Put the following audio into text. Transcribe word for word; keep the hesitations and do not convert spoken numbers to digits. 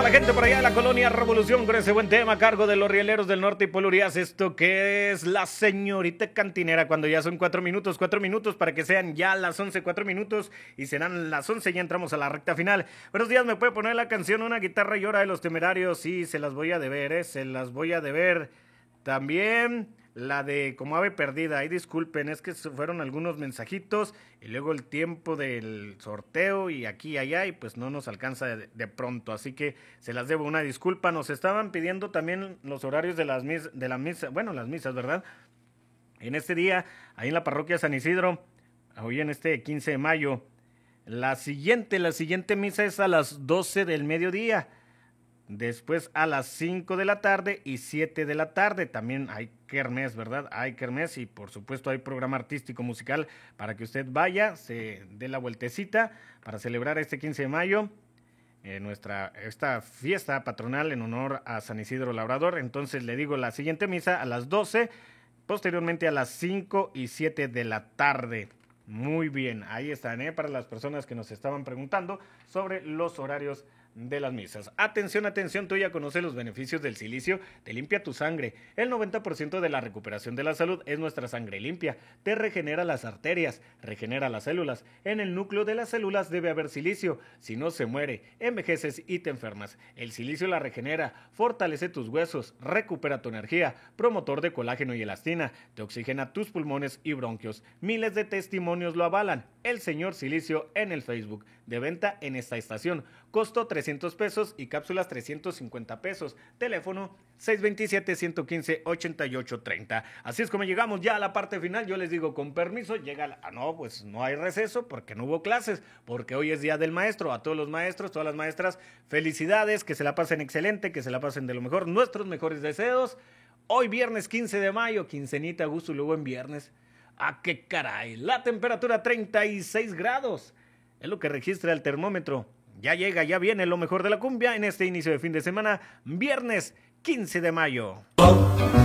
la gente por allá de la colonia Revolución con ese buen tema a cargo de los Rieleros del Norte y Polurías. Esto que es la señorita cantinera, cuando ya son cuatro minutos, cuatro minutos para que sean ya las once, cuatro minutos y serán las once, ya entramos a la recta final. Buenos días, ¿me puede poner la canción Una guitarra llora de Los Temerarios? Sí, se las voy a deber, ¿eh? Se las voy a deber. También la de Como Ave Perdida. Ahí disculpen, es que fueron algunos mensajitos y luego el tiempo del sorteo y aquí y allá y pues no nos alcanza de, de pronto. Así que se las debo una disculpa. Nos estaban pidiendo también los horarios de las mis, de la misa, bueno, las misas, ¿verdad? En este día, ahí en la parroquia San Isidro, hoy en este quince de mayo, la siguiente, la siguiente misa es a las doce del mediodía. Después a las cinco de la tarde y siete de la tarde. También hay kermés, ¿verdad? Hay kermés y por supuesto hay programa artístico musical para que usted vaya, se dé la vueltecita para celebrar este quince de mayo. Eh, nuestra, esta fiesta patronal en honor a San Isidro Labrador. Entonces le digo, la siguiente misa a las doce, posteriormente a las cinco y siete de la tarde. Muy bien, ahí están, ¿eh? Para las personas que nos estaban preguntando sobre los horarios de las misas. Atención, atención, tú ya conoces los beneficios del silicio, te limpia tu sangre. El noventa por ciento de la recuperación de la salud es nuestra sangre limpia. Te regenera las arterias, regenera las células. En el núcleo de las células debe haber silicio. Si no, se muere, envejeces y te enfermas. El silicio la regenera, fortalece tus huesos, recupera tu energía, promotor de colágeno y elastina, te oxigena tus pulmones y bronquios. Miles de testimonios lo avalan. El señor Silicio en el Facebook. De venta en esta estación. Costo trescientos pesos y cápsulas trescientos cincuenta pesos. Teléfono seis dos siete, uno uno cinco, ocho ocho tres cero. Así es como llegamos ya a la parte final. Yo les digo, con permiso, llega la... Ah, no, pues no hay receso porque no hubo clases, porque hoy es Día del Maestro. A todos los maestros, todas las maestras, felicidades, que se la pasen excelente, que se la pasen de lo mejor. Nuestros mejores deseos. Hoy viernes quince de mayo, quincenita a gusto y luego en viernes. ¡Ah, qué caray! La temperatura treinta y seis grados. Es lo que registra el termómetro. Ya llega, ya viene lo mejor de la cumbia en este inicio de fin de semana, viernes quince de mayo.